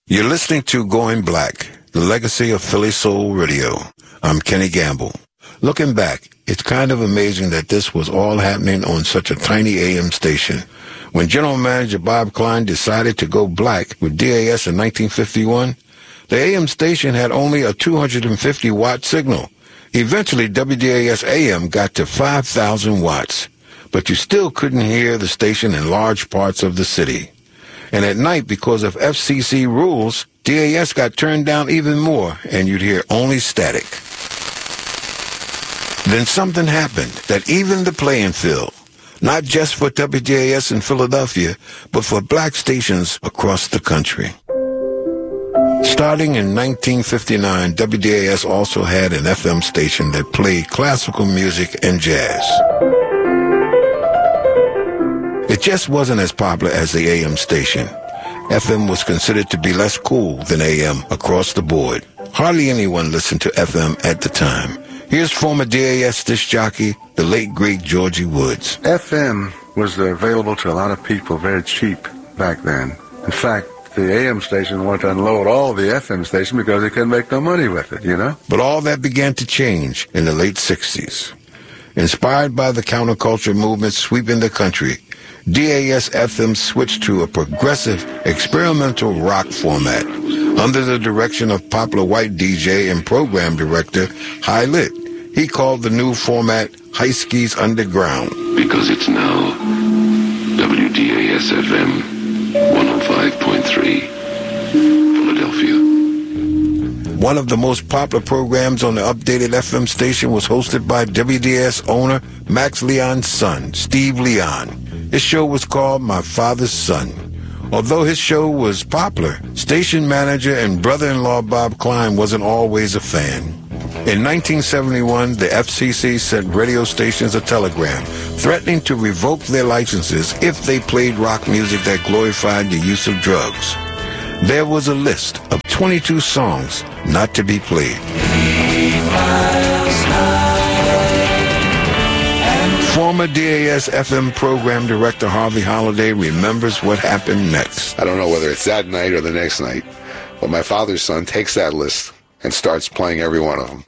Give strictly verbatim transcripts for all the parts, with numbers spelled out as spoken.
You're listening to Going Black, the legacy of Philly Soul Radio. I'm Kenny Gamble. Looking back, it's kind of amazing that this was all happening on such a tiny A M station. When General Manager Bob Klein decided to go black with D A S in nineteen fifty-one, the A M station had only a two hundred fifty watt signal. Eventually, W D A S A M got to five thousand watts, but you still couldn't hear the station in large parts of the city. And at night, because of F C C rules, D A S got turned down even more, and you'd hear only static. Then something happened that evened the playing field, not just for W D A S in Philadelphia, but for black stations across the country. Starting in nineteen fifty-nine, W D A S also had an F M station that played classical music and jazz. It just wasn't as popular as the A M station. F M was considered to be less cool than A M across the board. Hardly anyone listened to F M at the time. Here's former D A S disc jockey, the late great Georgie Woods. F M was available to a lot of people very cheap back then. In fact, the A M station wanted to unload all the F M station because they couldn't make no money with it, you know? But all that began to change in the late sixties. Inspired by the counterculture movement sweeping the country, D A S F M switched to a progressive, experimental rock format under the direction of popular white D J and program director High Lit. He called the new format High Skis Underground. Because it's now W D A S F M one oh five point three, Philadelphia. One of the most popular programs on the updated F M station was hosted by W D A S owner Max Leon's son, Steve Leon. His show was called My Father's Son. Although his show was popular, station manager and brother-in-law Bob Klein wasn't always a fan. In nineteen seventy-one, the F C C sent radio stations a telegram threatening to revoke their licenses if they played rock music that glorified the use of drugs. There was a list of twenty-two songs not to be played. Former D A S F M program director Harvey Holliday remembers what happened next. I don't know whether it's that night or the next night, but my father's son takes that list and starts playing every one of them.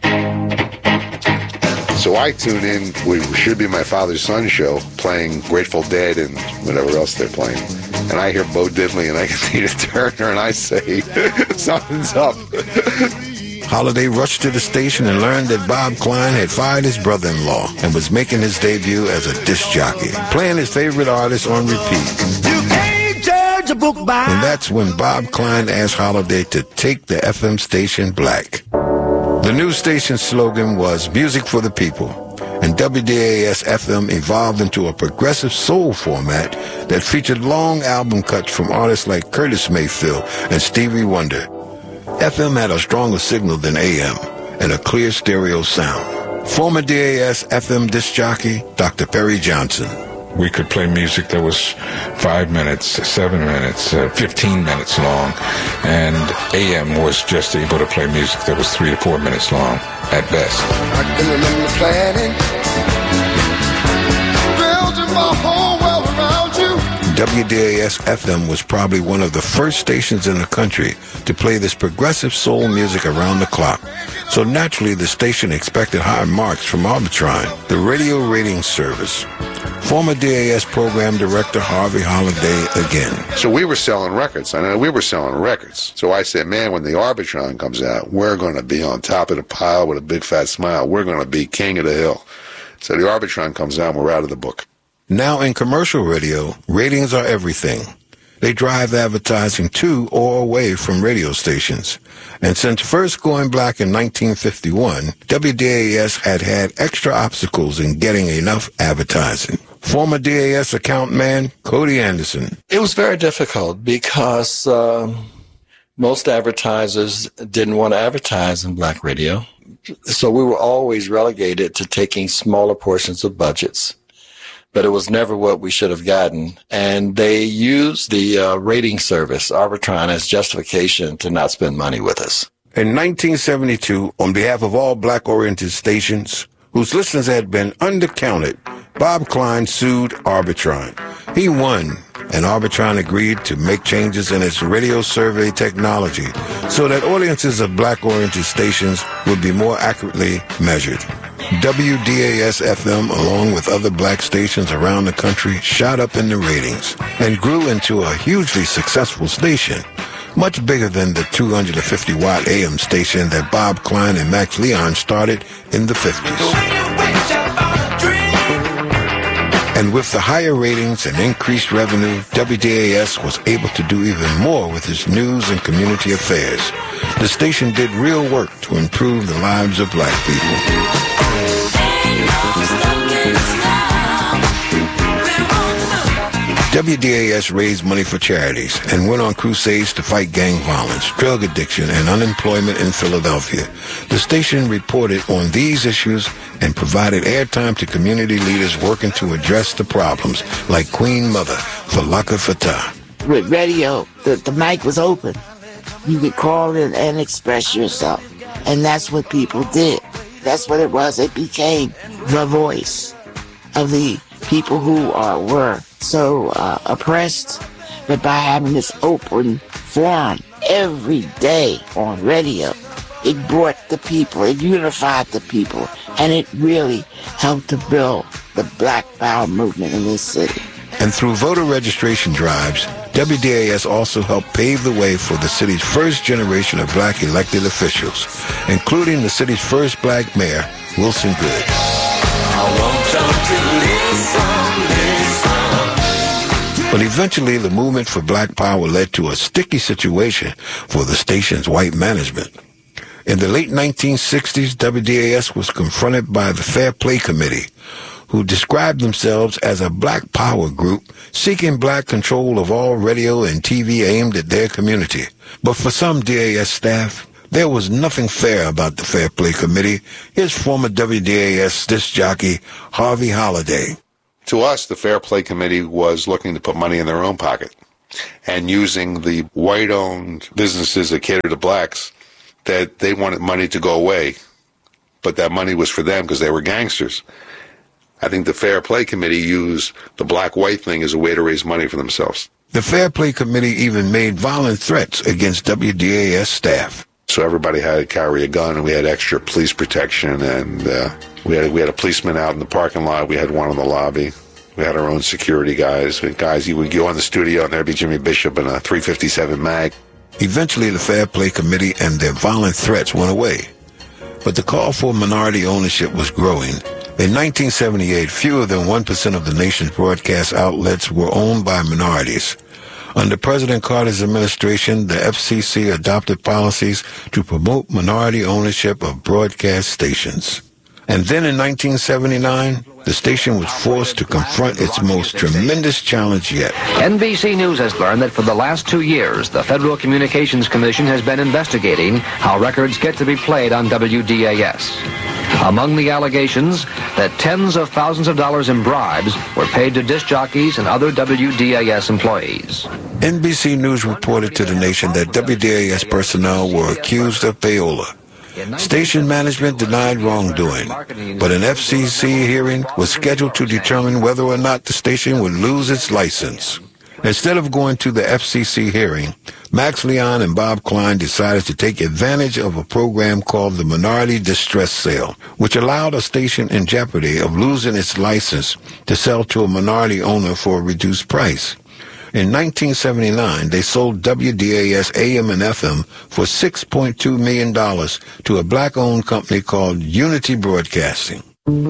So I tune in, we should be My Father's Son show, playing Grateful Dead and whatever else they're playing. And I hear Bo Diddley and I can see Tina Turner and I say, something's up. Holiday rushed to the station and learned that Bob Klein had fired his brother-in-law and was making his debut as a disc jockey, playing his favorite artist on repeat. You can't judge a book by... And that's when Bob Klein asked Holiday to take the F M station black. The new station's slogan was Music for the People, and W D A S F M evolved into a progressive soul format that featured long album cuts from artists like Curtis Mayfield and Stevie Wonder. F M had a stronger signal than A M and a clear stereo sound. Former D A S F M disc jockey, Doctor Perry Johnson. We could play music that was five minutes, seven minutes, uh, fifteen minutes long, and A M was just able to play music that was three to four minutes long at best. I can remember planning, building my whole world around you. W D A S F M was probably one of the first stations in the country to play this progressive soul music around the clock. So naturally, the station expected high marks from Arbitron, the radio ratings service. Former D A S program director Harvey Holliday again. So we were selling records. I know we were selling records. So I said, man, when the Arbitron comes out, we're going to be on top of the pile with a big fat smile. We're going to be king of the hill. So the Arbitron comes out and we're out of the book. Now in commercial radio, ratings are everything. They drive advertising to or away from radio stations. And since first going black in nineteen fifty-one, W D A S had had extra obstacles in getting enough advertising. Former D A S account man, Cody Anderson. It was very difficult because um, most advertisers didn't want to advertise in black radio. So we were always relegated to taking smaller portions of budgets. But it was never what we should have gotten. And they used the uh, rating service, Arbitron, as justification to not spend money with us. In nineteen seventy-two, on behalf of all black-oriented stations whose listeners had been undercounted, Bob Klein sued Arbitron. He won, and Arbitron agreed to make changes in its radio survey technology so that audiences of black-oriented stations would be more accurately measured. W D A S F M, along with other black stations around the country, shot up in the ratings and grew into a hugely successful station, much bigger than the two hundred fifty watt A M station that Bob Klein and Max Leon started in the fifties. And with the higher ratings and increased revenue, W D A S was able to do even more with its news and community affairs. The station did real work to improve the lives of black people. W D A S raised money for charities and went on crusades to fight gang violence, drug addiction, and unemployment in Philadelphia. The station reported on these issues and provided airtime to community leaders working to address the problems, like Queen Mother Falaka Fatah. With radio, the, the mic was open. You could call in and express yourself. And that's what people did. That's what it was. It became the voice of the people who are, were so uh, oppressed. But by having this open forum every day on radio, it brought the people, it unified the people, and it really helped to build the Black Power movement in this city. And through voter registration drives, W D A S also helped pave the way for the city's first generation of black elected officials, including the city's first black mayor, Wilson Goode. I want you to listen, listen. But eventually, the movement for black power led to a sticky situation for the station's white management. In the late nineteen sixties, W D A S was confronted by the Fair Play Committee, who described themselves as a black power group seeking black control of all radio and T V aimed at their community. But for some D A S staff, there was nothing fair about the Fair Play Committee. Here's former W D A S disc jockey Harvey Holliday. To us, the Fair Play Committee was looking to put money in their own pocket and using the white-owned businesses that cater to blacks, that they wanted money to go away, but that money was for them because they were gangsters. I think the Fair Play Committee used the black-white thing as a way to raise money for themselves. The Fair Play Committee even made violent threats against W D A S staff. So everybody had to carry a gun, and we had extra police protection, and uh, we had we had a policeman out in the parking lot. We had one in the lobby. We had our own security guys. Guys, you would go in the studio, and there'd be Jimmy Bishop and a three fifty-seven mag. Eventually, the Fair Play Committee and their violent threats went away. But the call for minority ownership was growing. In nineteen seventy-eight, fewer than one percent of the nation's broadcast outlets were owned by minorities. Under President Carter's administration, the F C C adopted policies to promote minority ownership of broadcast stations. And then in nineteen seventy-nine, the station was forced to confront its most tremendous challenge yet. N B C News has learned that for the last two years, the Federal Communications Commission has been investigating how records get to be played on W D A S. Among the allegations, that tens of thousands of dollars in bribes were paid to disc jockeys and other W D A S employees. N B C News reported to the nation that W D A S personnel were accused of payola. Station management denied wrongdoing, but an F C C hearing was scheduled to determine whether or not the station would lose its license. Instead of going to the F C C hearing, Max Leon and Bob Klein decided to take advantage of a program called the Minority Distress Sale, which allowed a station in jeopardy of losing its license to sell to a minority owner for a reduced price. In nineteen seventy-nine, they sold W D A S A M and F M for six point two million dollars to a black-owned company called Unity Broadcasting.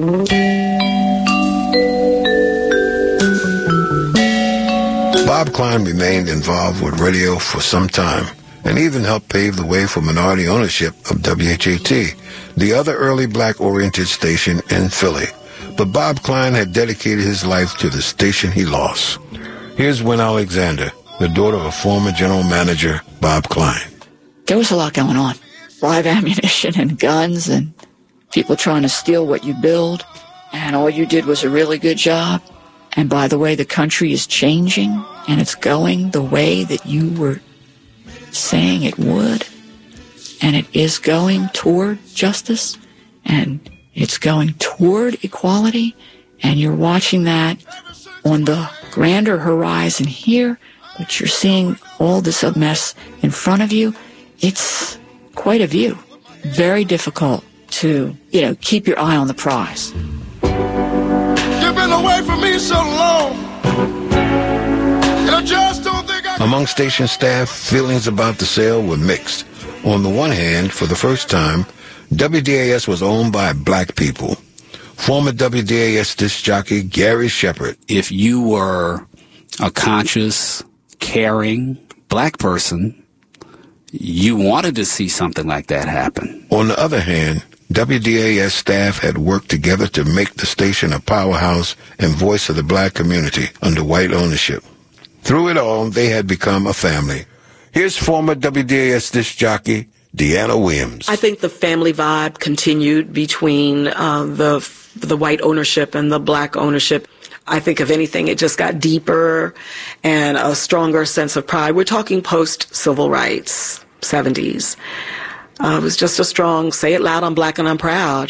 Bob Klein remained involved with radio for some time and even helped pave the way for minority ownership of W H A T, the other early black-oriented station in Philly. But Bob Klein had dedicated his life to the station he lost. Here's Wynn Alexander, the daughter of former general manager Bob Klein. There was a lot going on. Live ammunition and guns and people trying to steal what you build. And all you did was a really good job. And by the way, the country is changing and it's going the way that you were saying it would. And it is going toward justice and it's going toward equality. And you're watching that on the grander horizon here, but you're seeing all this mess in front of you. It's quite a view. Very difficult to, you know, keep your eye on the prize. You've been away from me so long, and I just don't think I... Among station staff, feelings about the sale were mixed. On the one hand, for the first time, W D A S was owned by black people. Former W D A S disc jockey Gary Shepard. If you were a conscious, caring black person, you wanted to see something like that happen. On the other hand, W D A S staff had worked together to make the station a powerhouse and voice of the black community under white ownership. Through it all, they had become a family. Here's former W D A S disc jockey Deanna Williams. I think the family vibe continued between uh, the the white ownership and the black ownership. I think, if anything, it just got deeper and a stronger sense of pride. We're talking post-civil rights, seventies. Uh, it was just a strong, say it loud, I'm black and I'm proud.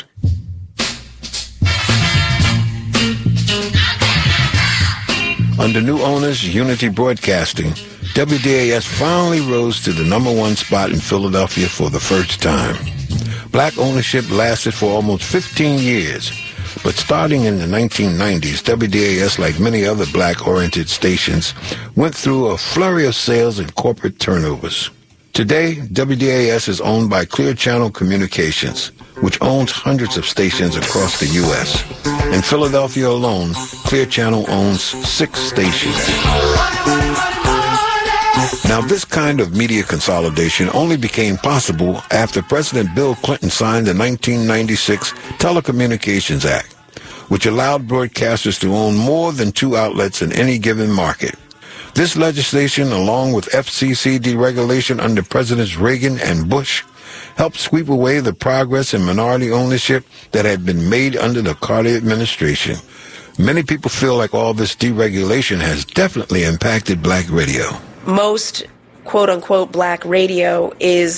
Under new owners, Unity Broadcasting, W D A S finally rose to the number one spot in Philadelphia for the first time. Black ownership lasted for almost fifteen years. But starting in the nineteen nineties, W D A S, like many other black-oriented stations, went through a flurry of sales and corporate turnovers. Today, W D A S is owned by Clear Channel Communications, which owns hundreds of stations across the U S In Philadelphia alone, Clear Channel owns six stations. Now, this kind of media consolidation only became possible after President Bill Clinton signed the nineteen ninety-six Telecommunications Act, which allowed broadcasters to own more than two outlets in any given market. This legislation, along with F C C deregulation under Presidents Reagan and Bush, helped sweep away the progress in minority ownership that had been made under the Carter administration. Many people feel like all this deregulation has definitely impacted black radio. Most quote-unquote black radio is